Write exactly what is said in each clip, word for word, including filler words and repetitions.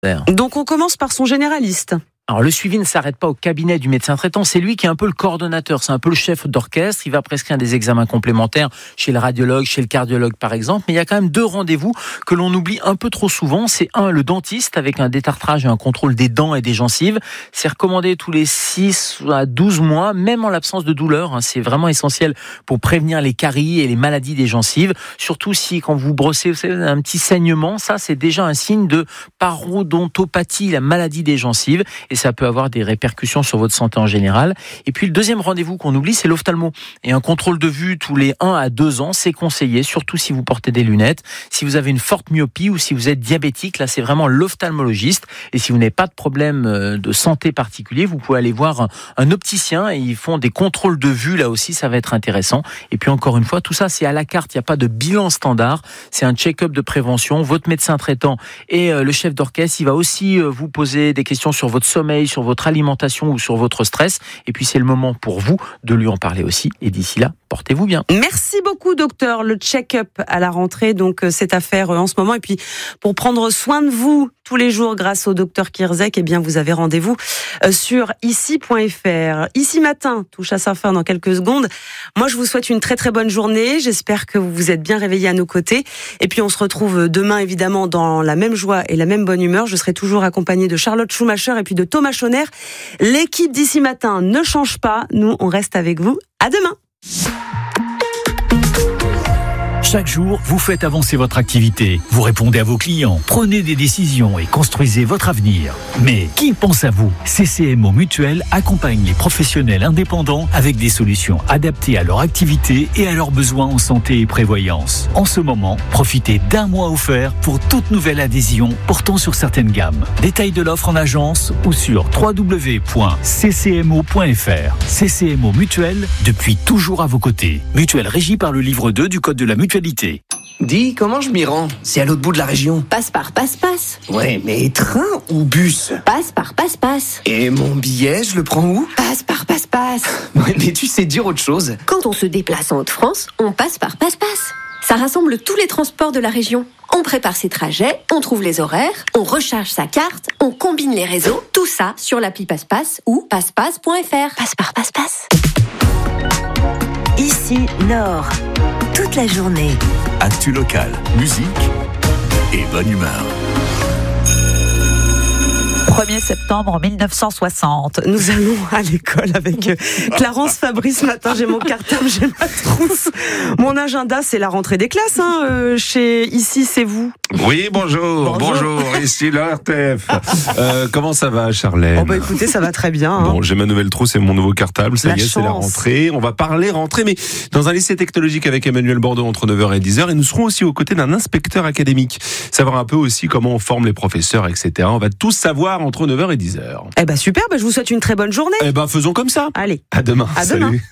Donc on commence par son généraliste. Alors, le suivi ne s'arrête pas au cabinet du médecin traitant, c'est lui qui est un peu le coordonnateur, c'est un peu le chef d'orchestre. Il va prescrire des examens complémentaires chez le radiologue, chez le cardiologue par exemple, mais il y a quand même deux rendez-vous que l'on oublie un peu trop souvent. C'est un, le dentiste avec un détartrage et un contrôle des dents et des gencives. C'est recommandé tous les six à douze mois, même en l'absence de douleur. C'est vraiment essentiel pour prévenir les caries et les maladies des gencives. Surtout si, quand vous brossez, vous savez, un petit saignement, ça c'est déjà un signe de parodontopathie, la maladie des gencives. Et ça peut avoir des répercussions sur votre santé en général. Et puis le deuxième rendez-vous qu'on oublie, c'est l'ophtalmo. Et un contrôle de vue tous les un à deux ans, c'est conseillé, surtout si vous portez des lunettes. Si vous avez une forte myopie ou si vous êtes diabétique, là c'est vraiment l'ophtalmologiste. Et si vous n'avez pas de problème de santé particulier, vous pouvez aller voir un, un opticien et ils font des contrôles de vue, là aussi ça va être intéressant. Et puis encore une fois, tout ça c'est à la carte, il n'y a pas de bilan standard, c'est un check-up de prévention. Votre médecin traitant et le chef d'orchestre, il va aussi vous poser des questions sur votre sommeil, sur votre alimentation ou sur votre stress. Et puis c'est le moment pour vous de lui en parler aussi. Et d'ici là, portez-vous bien. Merci beaucoup docteur. Le check-up à la rentrée, donc c'est à faire en ce moment. Et puis pour prendre soin de vous tous les jours grâce au docteur Kierzek, eh bien vous avez rendez-vous sur ici point f r. Ici Matin touche à sa fin dans quelques secondes. Moi je vous souhaite une très très bonne journée. J'espère que vous vous êtes bien réveillés à nos côtés. Et puis on se retrouve demain évidemment dans la même joie et la même bonne humeur. Je serai toujours accompagnée de Charlotte Schumacher et puis de Thomas Chonner. L'équipe d'Ici Matin ne change pas. Nous on reste avec vous. À demain. Chaque jour, vous faites avancer votre activité, vous répondez à vos clients, prenez des décisions et construisez votre avenir. Mais qui pense à vous ? C C M O Mutuelle accompagne les professionnels indépendants avec des solutions adaptées à leur activité et à leurs besoins en santé et prévoyance. En ce moment, profitez d'un mois offert pour toute nouvelle adhésion portant sur certaines gammes. Détails de l'offre en agence ou sur w w w point c c m o point f r. C C M O Mutuelle, depuis toujours à vos côtés. Mutuelle régie par le livre deux du Code de la mutualité. Dis, comment je m'y rends ? C'est à l'autre bout de la région. Passe par passe-passe. Ouais, mais train ou bus ? Passe par passe-passe. Et mon billet, je le prends où ? Passe par passe-passe. Ouais, mais tu sais dire autre chose. Quand on se déplace en Haute-France, on passe par passe-passe. Ça rassemble tous les transports de la région. On prépare ses trajets, on trouve les horaires, on recharge sa carte, on combine les réseaux. Tout ça sur l'appli Passe-Passe ou passepasse point f r. Passe par passe-passe. Ici, Nord. Toute la journée. Actu local, musique et bonne humeur. premier septembre mille neuf cent soixante. Nous allons à l'école avec Clarence Fabrice ce matin. J'ai mon cartable, j'ai ma trousse. Mon agenda, c'est la rentrée des classes. Hein, euh, chez Ici, c'est vous. Oui, bonjour, bonjour, bonjour ici le R T F. Euh, comment ça va, Charlène ? Oh bah écoutez, ça va très bien. Hein. Bon, j'ai ma nouvelle trousse et mon nouveau cartable. Ça la y est, chance. c'est la rentrée. On va parler rentrée, mais dans un lycée technologique avec Emmanuel Bordeaux entre neuf heures et dix heures. Et nous serons aussi aux côtés d'un inspecteur académique. Savoir un peu aussi comment on forme les professeurs, et cetera. On va tous savoir entre neuf heures et dix heures. Eh ben super, ben je vous souhaite une très bonne journée. Eh ben faisons comme ça. Allez. À demain. À Salut. demain.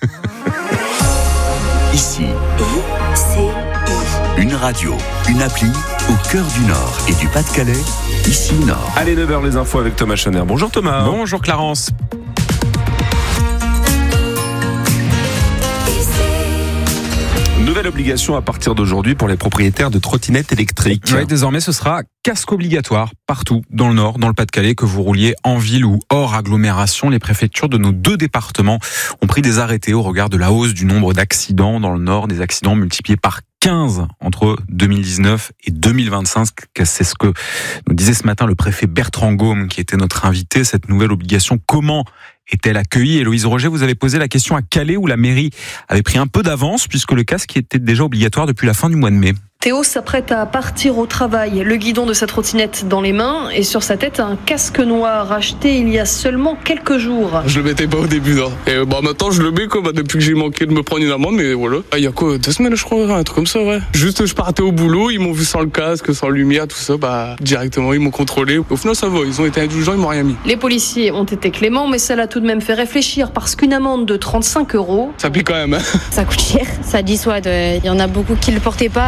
Ici, I C I. une radio, une appli au cœur du Nord et du Pas-de-Calais. Ici Nord. Allez, neuf heures les infos avec Thomas Chonner. Bonjour Thomas. Bonjour Clarence. Nouvelle obligation à partir d'aujourd'hui pour les propriétaires de trottinettes électriques. Ouais, désormais, ce sera casque obligatoire partout dans le Nord, dans le Pas-de-Calais, que vous rouliez en ville ou hors agglomération. Les préfectures de nos deux départements ont pris des arrêtés au regard de la hausse du nombre d'accidents dans le Nord, des accidents multipliés par quinze entre deux mille dix-neuf et deux mille vingt-cinq. C'est ce que nous disait ce matin le préfet Bertrand Gaume, qui était notre invité. Cette nouvelle obligation, comment est-elle accueillie ? Héloïse Roger, vous avez posé la question à Calais, où la mairie avait pris un peu d'avance, puisque le casque était déjà obligatoire depuis la fin du mois de mai. Théo s'apprête à partir au travail, le guidon de sa trottinette dans les mains et sur sa tête un casque noir acheté il y a seulement quelques jours. Je le mettais pas au début, non. Et bah maintenant je le mets quoi, bah, depuis que j'ai manqué de me prendre une amende, mais voilà. Il y a quoi, deux semaines je crois, un truc comme ça, ouais. Juste je partais au boulot, ils m'ont vu sans le casque, sans lumière, tout ça, bah directement ils m'ont contrôlé. Au final ça va, ils ont été indulgents, ils m'ont rien mis. Les policiers ont été cléments, mais ça l'a tout de même fait réfléchir parce qu'une amende de trente-cinq euros... Ça pique quand même, hein. Ça coûte cher, ça dissuade. Il y en a beaucoup qui le portaient pas, mais maintenant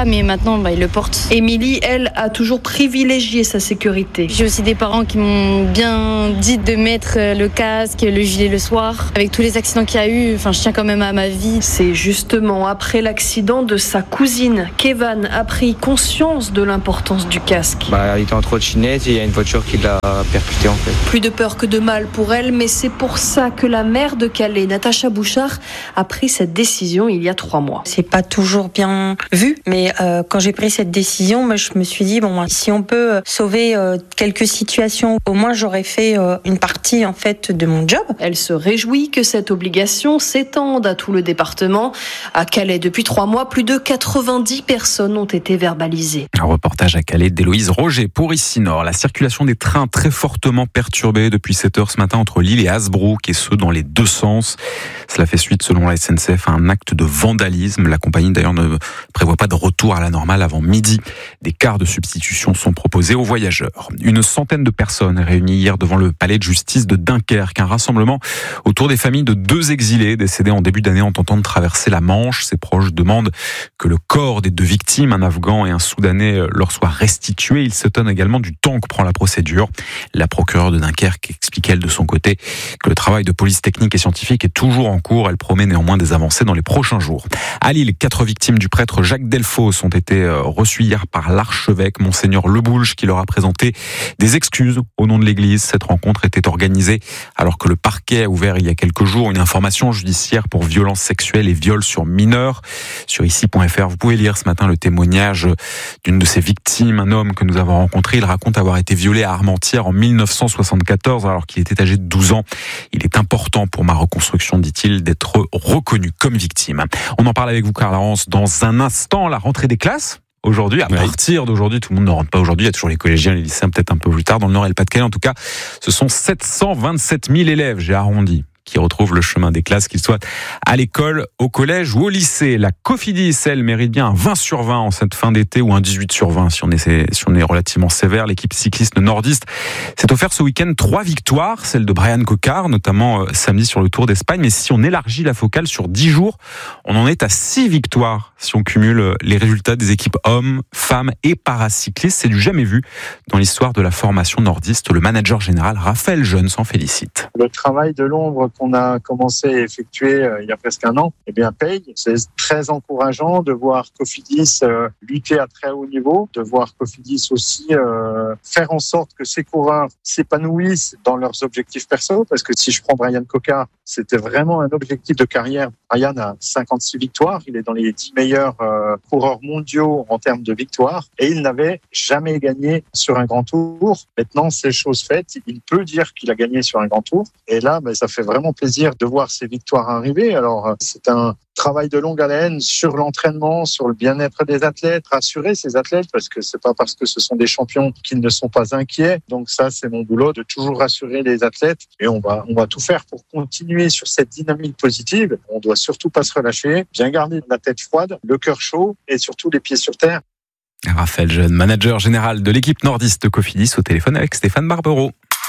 maintenant, bah, ils le portent. Émilie, elle, a toujours privilégié sa sécurité. J'ai aussi des parents qui m'ont bien dit de mettre le casque, le gilet le soir. Avec tous les accidents qu'il y a eu, enfin, je tiens quand même à ma vie. C'est justement après l'accident de sa cousine qu'Evan a pris conscience de l'importance du casque. Bah, il était en trottinette et il y a une voiture qui l'a percuté en fait. Plus de peur que de mal pour elle, mais c'est pour ça que la maire de Calais, Natacha Bouchard, a pris cette décision il y a trois mois. C'est pas toujours bien vu, mais euh, quand j'ai pris cette décision, moi, je me suis dit bon, si on peut sauver euh, quelques situations, au moins j'aurais fait euh, une partie en fait de mon job. Elle se réjouit que cette obligation s'étende à tout le département. À Calais, depuis trois mois, plus de quatre-vingt-dix personnes ont été verbalisées. Un reportage à Calais d'Héloïse Roger pour Ici Nord. La circulation des trains très fortement perturbée depuis sept heures ce matin entre Lille et Hasbrook, et ce dans les deux sens. Cela fait suite, selon la S N C F, à un acte de vandalisme. La compagnie d'ailleurs ne prévoit pas de retour à la normale avant midi. Des cars de substitution sont proposés aux voyageurs. Une centaine de personnes réunies hier devant le palais de justice de Dunkerque. Un rassemblement autour des familles de deux exilés décédés en début d'année en tentant de traverser la Manche. Ses proches demandent que le corps des deux victimes, un Afghan et un Soudanais, leur soit restitué. Ils s'étonnent également du temps que prend la procédure. La procureure de Dunkerque explique, elle, de son côté, que le travail de police technique et scientifique est toujours en cours. Elle promet néanmoins des avancées dans les prochains jours. À Lille, quatre victimes du prêtre Jacques Delfos ont été reçues hier par l'archevêque Monseigneur Leboulge, qui leur a présenté des excuses au nom de l'Église. Cette rencontre était organisée alors que le parquet a ouvert il y a quelques jours une information judiciaire pour violences sexuelles et viols sur mineurs. Sur ici point f r, vous pouvez lire ce matin le témoignage d'une de ces victimes, un homme que nous avons rencontré. Il raconte avoir été violé à Armentières en mille neuf cent soixante-quatorze alors qu'il était âgé de douze ans. Il est important pour ma reconstruction, dit-il, d'être reconnu comme victime. On en parle avec vous, Karl Laurence, dans un instant. La rentrée des classes aujourd'hui, à oui. partir d'aujourd'hui, tout le monde ne rentre pas aujourd'hui, il y a toujours les collégiens, les lycéens, peut-être un peu plus tard, dans le Nord et le Pas-de-Calais. En tout cas, ce sont sept cent vingt-sept mille élèves, j'ai arrondi, qui retrouvent le chemin des classes, qu'ils soient à l'école, au collège ou au lycée. La Cofidis, elle, mérite bien un vingt sur vingt en cette fin d'été, ou un dix-huit sur vingt si on est, si on est relativement sévère. L'équipe cycliste nordiste s'est offert ce week-end trois victoires, celle de Brian Cocard, notamment euh, samedi sur le Tour d'Espagne. Mais si on élargit la focale sur dix jours, on en est à six victoires si on cumule les résultats des équipes hommes, femmes et paracyclistes. C'est du jamais vu dans l'histoire de la formation nordiste. Le manager général Raphaël Jeune s'en félicite. Le travail de l'ombre qu'on a commencé à effectuer euh, il y a presque un an, eh bien paye. C'est très encourageant de voir Cofidis euh, lutter à très haut niveau, de voir Cofidis aussi euh, faire en sorte que ses coureurs s'épanouissent dans leurs objectifs perso. Parce que si je prends Brian Cocard, c'était vraiment un objectif de carrière. Brian a cinquante-six victoires, il est dans les dix meilleurs euh, coureurs mondiaux en termes de victoires, et il n'avait jamais gagné sur un grand tour. Maintenant, c'est chose faite, il peut dire qu'il a gagné sur un grand tour, et là, ben, ça fait vraiment plaisir de voir ces victoires arriver. Alors, c'est un travail de longue haleine sur l'entraînement, sur le bien-être des athlètes, rassurer ces athlètes, parce que c'est pas parce que ce sont des champions qu'ils ne sont pas inquiets. Donc ça, c'est mon boulot, de toujours rassurer les athlètes, et on va, on va tout faire pour continuer sur cette dynamique positive. On doit surtout pas se relâcher, bien garder la tête froide, le cœur chaud et surtout les pieds sur terre. Raphaël Jeune, manager général de l'équipe nordiste de Cofidis, au téléphone avec Stéphane Barbero.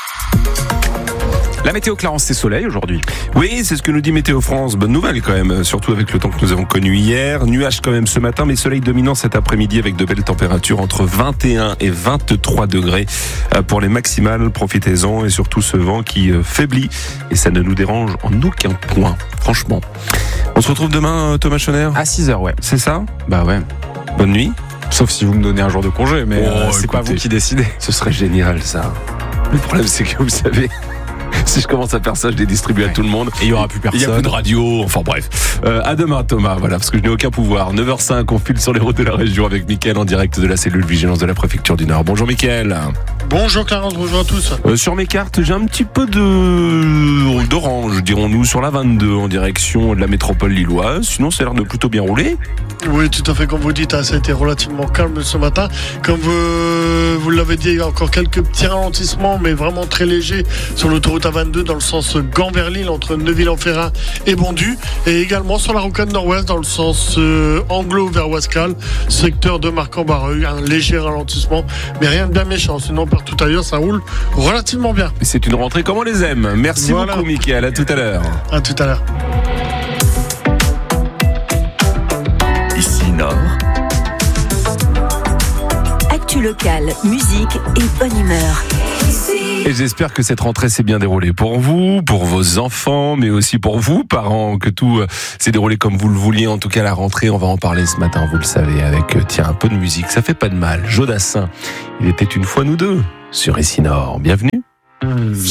La météo, Clarence, c'est soleil aujourd'hui. Oui, c'est ce que nous dit Météo France. Bonne nouvelle quand même, surtout avec le temps que nous avons connu hier. Nuages quand même ce matin, mais soleil dominant cet après-midi avec de belles températures entre vingt et un et vingt-trois degrés pour les maximales. Profitez-en, et surtout ce vent qui faiblit, et ça ne nous dérange en aucun point, franchement. On se retrouve demain, Thomas Schoner ? À six heures, ouais. C'est ça ? Bah ouais. Bonne nuit. Sauf si vous me donnez un jour de congé, mais oh, euh, c'est écoutez, pas vous qui décidez. Ce serait génial, ça. Le problème, c'est que vous savez... Si je commence à faire ça, je les distribue ouais. à tout le monde. Et il n'y aura plus personne. Il n'y a plus de radio. Enfin bref. Euh, à demain, Thomas. Voilà, parce que je n'ai aucun pouvoir. neuf heures cinq, on file sur les routes de la région avec Mickaël en direct de la cellule vigilance de la préfecture du Nord. Bonjour Mickaël. Bonjour Clarence, bonjour à tous. Euh, sur mes cartes, j'ai un petit peu de d'orange, dirons-nous, sur la vingt-deux en direction de la métropole lilloise. Sinon, ça a l'air de plutôt bien rouler. Oui, tout à fait, comme vous dites, hein, ça a été relativement calme ce matin. Comme vous, vous l'avez dit, il y a encore quelques petits ralentissements, mais vraiment très légers sur l'autoroute A vingt-deux dans le sens Gand vers Lille, entre Neuville-en-Ferrain et Bondu, et également sur la rocade nord-ouest dans le sens euh, Anglo vers Ouascal, secteur de Marc-en-Barreuil, un léger ralentissement, mais rien de bien méchant. Sinon, partout ailleurs, ça roule relativement bien. Et c'est une rentrée comme on les aime. Merci voilà. beaucoup, Mickaël. À tout à l'heure. À tout à l'heure. Ici Nord, local, musique et bonne humeur. Et j'espère que cette rentrée s'est bien déroulée pour vous, pour vos enfants, mais aussi pour vous, parents, que tout s'est déroulé comme vous le vouliez. En tout cas, la rentrée, on va en parler ce matin, vous le savez, avec, tiens, un peu de musique. Ça fait pas de mal. Jodassin, il était une fois nous deux, sur Essinor. Bienvenue.